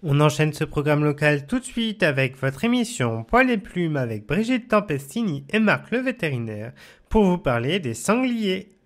On enchaîne ce programme local tout de suite avec votre émission Poil et Plumes avec Brigitte Tempestini et Marc le vétérinaire pour vous parler des sangliers.